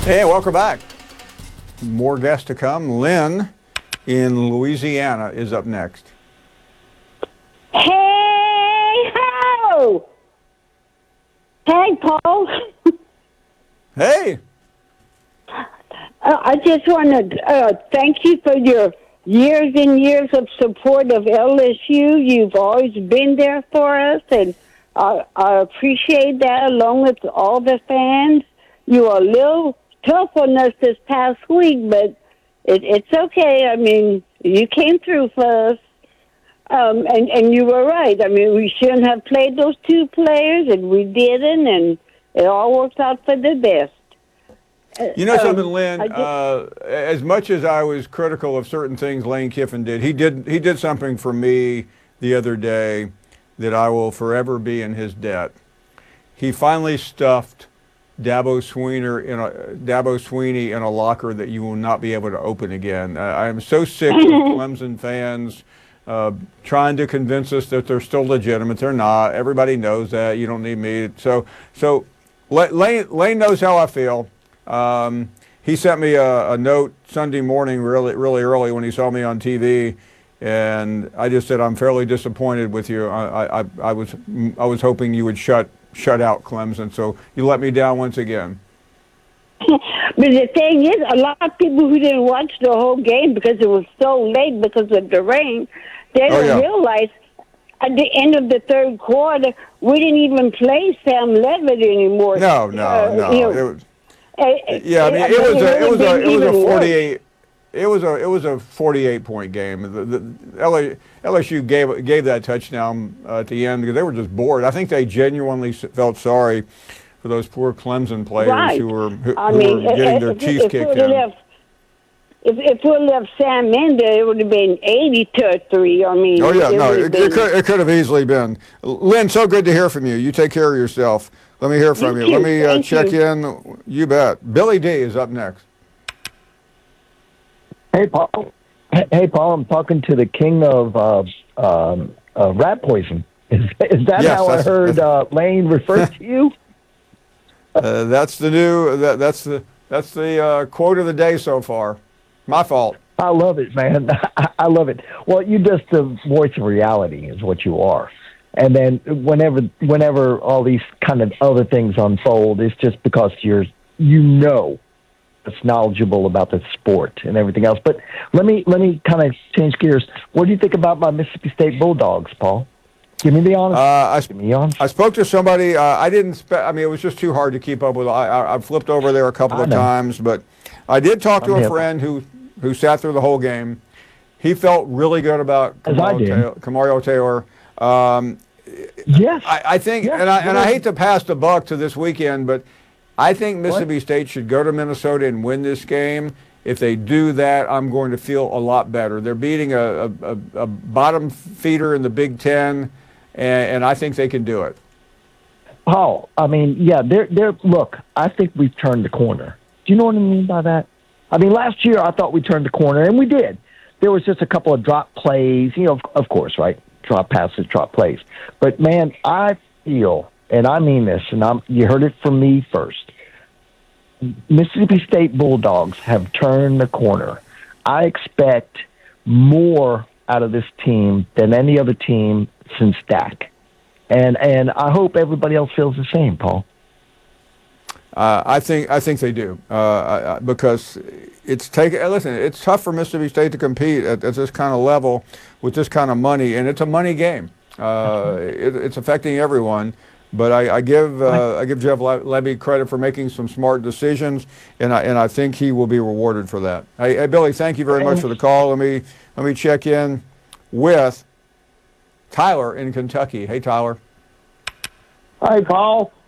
Hey, welcome back. More guests to come. Lynn in Louisiana is up next. Hey, ho! Hey, Paul. Hey. I just want to thank you for your years and years of support of LSU. You've always been there for us, and I appreciate that, along with all the fans. You were a little tough on us this past week, but it's okay. I mean, you came through for us, and you were right. I mean, we shouldn't have played those two players, and we didn't, and it all worked out for the best. You know something, Lynn? As much as I was critical of certain things Lane Kiffin did, he did something for me the other day that I will forever be in his debt. He finally stuffed Dabo Swinney in a locker that you will not be able to open again. I am so sick of Clemson fans trying to convince us that they're still legitimate. They're not. Everybody knows that. You don't need me. So Lane knows how I feel. He sent me a note Sunday morning really early when he saw me on TV, and I just said, I'm fairly disappointed with you. I was hoping you would shut out Clemson, so you let me down once again. But the thing is, a lot of people who didn't watch the whole game because it was so late because of the rain, they didn't realize at the end of the third quarter, we didn't even play Sam Levitt anymore. No. It was a 48-point game. The LSU gave that touchdown at the end because they were just bored. I think they genuinely felt sorry for those poor Clemson players who were getting their teeth kicked in. If we left Sam in there, it would have been 80-3. I mean, it could have easily been. Lynn, so good to hear from you. You take care of yourself. Let me hear from you. Let me check in. You bet. Billy D is up next. Hey, Paul. Hey, Paul. I'm talking to the king of rat poison. Is that how I heard Lane refer to you? That's the quote of the day so far. My fault. I love it, man. I love it. Well, you're just the voice of reality is what you are. And then whenever all these kind of other things unfold, it's just because it's knowledgeable about the sport and everything else. But let me kind of change gears. What do you think about my Mississippi State Bulldogs, Paul? Give me the honest. I spoke to somebody. It was just too hard to keep up with. I flipped over there a couple of times, but I did talk to a friend who sat through the whole game. He felt really good about Kamario Taylor. Yes. I think, and I hate to pass the buck to this weekend, but I think Mississippi State should go to Minnesota and win this game. If they do that, I'm going to feel a lot better. They're beating a bottom feeder in the Big Ten, and I think they can do it. Paul, I mean, yeah, look, I think we've turned the corner. Do you know what I mean by that? I mean, last year I thought we turned the corner, and we did. There was just a couple of drop plays, of course, right? Drop passes, drop plays. But, man, I feel, and I mean this, and you heard it from me first, Mississippi State Bulldogs have turned the corner. I expect more out of this team than any other team since Dak. And I hope everybody else feels the same, Paul. I think they do because it's tough for Mississippi State to compete at this kind of level with this kind of money, and it's a money game. It's affecting everyone. But I give Jeff Lebby credit for making some smart decisions, and I think he will be rewarded for that. Hey, Billy, thank you very much for the call. Let me check in with Tyler in Kentucky. Hey, Tyler. Hi, Paul.